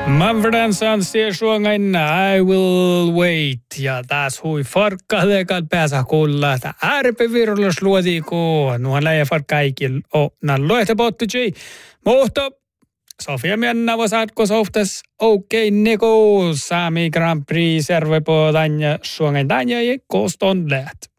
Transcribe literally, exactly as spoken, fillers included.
Manfred Sansia sjunger I Will Wait. Ja taas hui farkkalekat pääsä kuulla, että ärpivirulus luodiko. Nuon läjä farkkaikin o nan loehta pottuji. Mutta Sofia Mianna vasaatko softas okei neko Sami Grand Prix servepo tanja sjunger tanja ja koston läht.